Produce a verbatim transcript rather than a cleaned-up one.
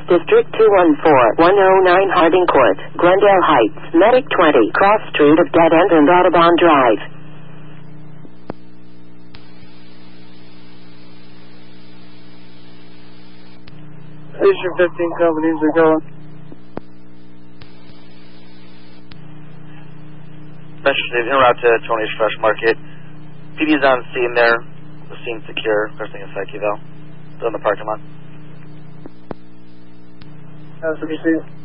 District two one four, one oh nine Harding Court, Glendale Heights, Medic twenty, Cross Street of Dead End and Audubon Drive. Station fifteen companies are going. Message en route to Tony's Fresh Market. P D's on scene there. The scene secure. Requesting a psyche though. Still in the parking lot. That's what you see.